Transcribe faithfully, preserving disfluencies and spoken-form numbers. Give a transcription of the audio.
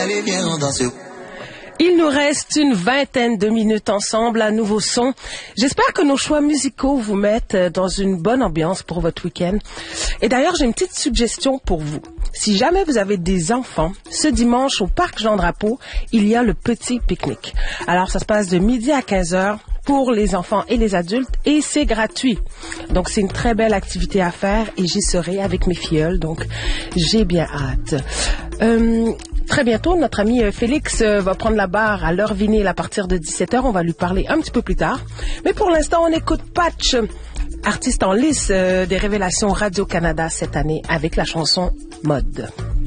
allez, viens, on danse. Il nous reste une vingtaine de minutes ensemble à nouveau son. J'espère que nos choix musicaux vous mettent dans une bonne ambiance pour votre week-end. Et d'ailleurs, j'ai une petite suggestion pour vous. Si jamais vous avez des enfants, ce dimanche au Parc Jean-Drapeau, il y a le petit pique-nique. Alors, ça se passe de midi à quinze heures pour les enfants et les adultes et c'est gratuit. Donc, c'est une très belle activité à faire et j'y serai avec mes filleuls. Donc, j'ai bien hâte. Euh... Très bientôt, notre ami Félix va prendre la barre à l'heure vinyle à partir de dix-sept heures. On va lui parler un petit peu plus tard. Mais pour l'instant, on écoute Patch, artiste en lice des révélations Radio-Canada cette année avec la chanson Mode.